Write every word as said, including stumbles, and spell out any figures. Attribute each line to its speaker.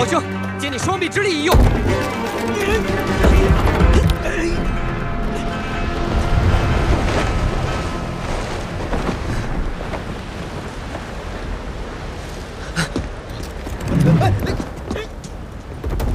Speaker 1: 好兄，借你双臂之力一用。